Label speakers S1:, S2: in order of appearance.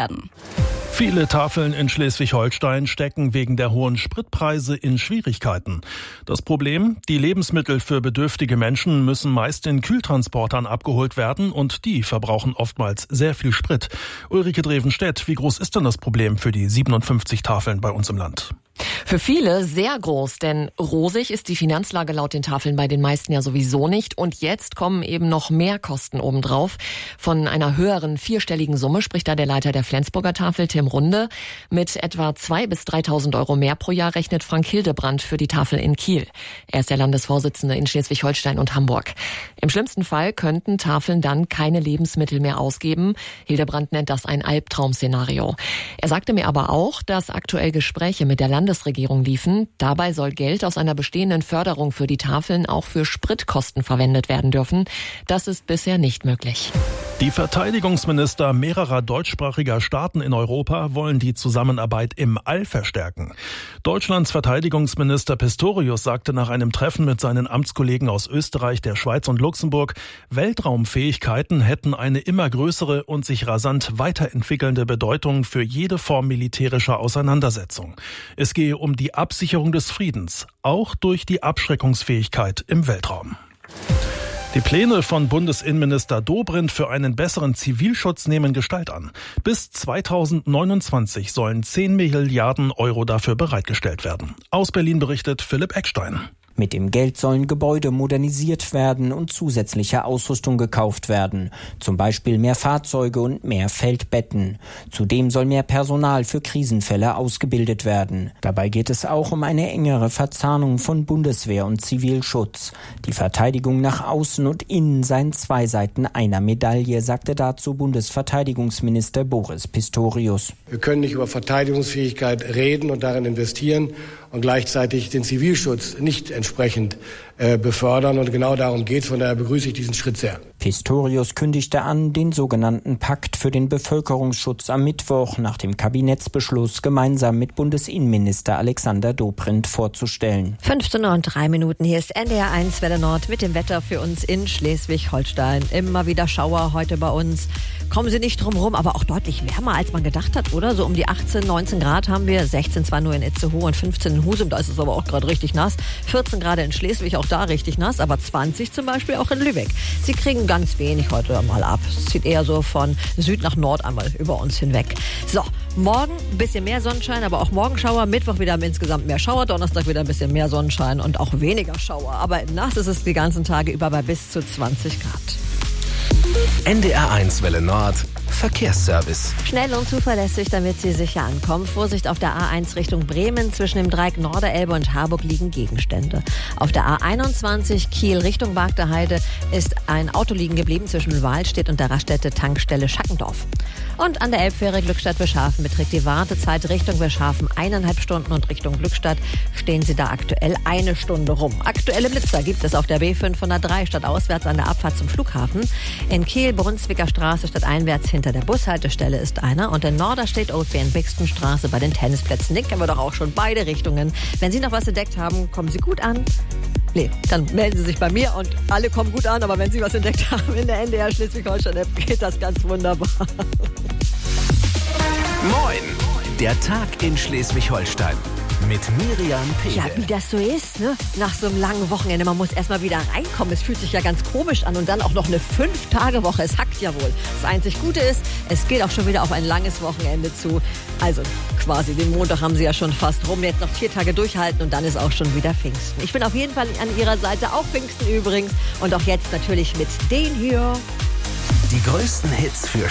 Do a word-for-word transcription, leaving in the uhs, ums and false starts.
S1: werden.
S2: Viele Tafeln in Schleswig-Holstein stecken wegen der hohen Spritpreise in Schwierigkeiten. Das Problem: Die Lebensmittel für bedürftige Menschen müssen meist in Kühltransportern abgeholt werden und die verbrauchen oftmals sehr viel Sprit. Ulrike Drevenstedt, wie groß ist denn das Problem für die siebenundfünfzig Tafeln bei uns im Land?
S3: Für viele sehr groß, denn rosig ist die Finanzlage laut den Tafeln bei den meisten ja sowieso nicht. Und jetzt kommen eben noch mehr Kosten obendrauf. Von einer höheren vierstelligen Summe spricht da der Leiter der Flensburger Tafel, Tim Runde. Mit etwa zweitausend bis dreitausend Euro mehr pro Jahr rechnet Frank Hildebrandt für die Tafel in Kiel. Er ist der Landesvorsitzende in Schleswig-Holstein und Hamburg. Im schlimmsten Fall könnten Tafeln dann keine Lebensmittel mehr ausgeben. Hildebrandt nennt das ein Albtraum-Szenario. Er sagte mir aber auch, dass aktuell Gespräche mit der Landesregierung liefen. Dabei soll Geld aus einer bestehenden Förderung für die Tafeln auch für Spritkosten verwendet werden dürfen. Das ist bisher nicht möglich.
S2: Die Verteidigungsminister mehrerer deutschsprachiger Staaten in Europa wollen die Zusammenarbeit im All verstärken. Deutschlands Verteidigungsminister Pistorius sagte nach einem Treffen mit seinen Amtskollegen aus Österreich, der Schweiz und Luxemburg, Weltraumfähigkeiten hätten eine immer größere und sich rasant weiterentwickelnde Bedeutung für jede Form militärischer Auseinandersetzung. Es gehe um die Absicherung des Friedens, auch durch die Abschreckungsfähigkeit im Weltraum. Die Pläne von Bundesinnenminister Dobrindt für einen besseren Zivilschutz nehmen Gestalt an. Bis zweitausendneunundzwanzig sollen zehn Milliarden Euro dafür bereitgestellt werden. Aus Berlin berichtet Philipp Eckstein.
S4: Mit dem Geld sollen Gebäude modernisiert werden und zusätzliche Ausrüstung gekauft werden. Zum Beispiel mehr Fahrzeuge und mehr Feldbetten. Zudem soll mehr Personal für Krisenfälle ausgebildet werden. Dabei geht es auch um eine engere Verzahnung von Bundeswehr und Zivilschutz. Die Verteidigung nach außen und innen seien zwei Seiten einer Medaille, sagte dazu Bundesverteidigungsminister Boris Pistorius.
S5: Wir können nicht über Verteidigungsfähigkeit reden und darin investieren und gleichzeitig den Zivilschutz nicht entsprechend äh, befördern. Und genau darum geht es. Von daher begrüße ich diesen Schritt sehr.
S4: Pistorius kündigte an, den sogenannten Pakt für den Bevölkerungsschutz am Mittwoch nach dem Kabinettsbeschluss gemeinsam mit Bundesinnenminister Alexander Dobrindt vorzustellen.
S6: fünfzehn Uhr und drei Minuten. Hier ist N D R eins Welle Nord mit dem Wetter für uns in Schleswig-Holstein. Immer wieder Schauer heute bei uns. Kommen Sie nicht drum rum, aber auch deutlich wärmer, als man gedacht hat, oder? So um die achtzehn, neunzehn Grad haben wir. sechzehn zwar nur in Itzehoe und fünfzehn in Husum, da ist es aber auch gerade richtig nass. vierzehn Grad in Schleswig, auch da richtig nass, aber zwanzig zum Beispiel auch in Lübeck. Sie kriegen ganz wenig heute mal ab. Es zieht eher so von Süd nach Nord einmal über uns hinweg. So, morgen ein bisschen mehr Sonnenschein, aber auch Morgenschauer. Mittwoch wieder insgesamt mehr Schauer, Donnerstag wieder ein bisschen mehr Sonnenschein und auch weniger Schauer. Aber nass ist es die ganzen Tage über bei bis zu zwanzig Grad.
S7: N D R eins Welle Nord Verkehrsservice.
S6: Schnell und zuverlässig, damit Sie sicher ankommen. Vorsicht auf der A eins Richtung Bremen. Zwischen dem Dreieck Norderelbe und Harburg liegen Gegenstände. Auf der A einundzwanzig Kiel Richtung Wagderheide ist ein Auto liegen geblieben zwischen Wahlstedt und der Raststätte Tankstelle Schackendorf. Und an der Elbfähre Glückstadt-Wischhafen beträgt die Wartezeit Richtung Wischhafen eineinhalb Stunden und Richtung Glückstadt stehen Sie da aktuell eine Stunde rum. Aktuelle Blitzer gibt es auf der B fünfhundertdrei stadtauswärts an der Abfahrt zum Flughafen. In Kiel Brunswicker Straße stadteinwärts hinter der Bushaltestelle ist einer und in Norderstedt Oldbären-Bixton-Straße bei den Tennisplätzen. Den kennen wir doch auch schon beide Richtungen. Wenn Sie noch was entdeckt haben, kommen Sie gut an. Nee, dann melden Sie sich bei mir und alle kommen gut an. Aber wenn Sie was entdeckt haben in der N D R Schleswig-Holstein-App, geht das ganz wunderbar.
S7: Moin, der Tag in Schleswig-Holstein mit Miriam Pede.
S6: Ja, wie das so ist, ne? Nach so einem langen Wochenende. Man muss erstmal wieder reinkommen. Es fühlt sich ja ganz komisch an. Und dann auch noch eine Fünf-Tage-Woche. Es hackt ja wohl. Das einzig Gute ist, es geht auch schon wieder auf ein langes Wochenende zu. Also quasi den Montag haben Sie ja schon fast rum. Jetzt noch vier Tage durchhalten und dann ist auch schon wieder Pfingsten. Ich bin auf jeden Fall an Ihrer Seite. Auch Pfingsten übrigens. Und auch jetzt natürlich mit den hier.
S7: Die größten Hits für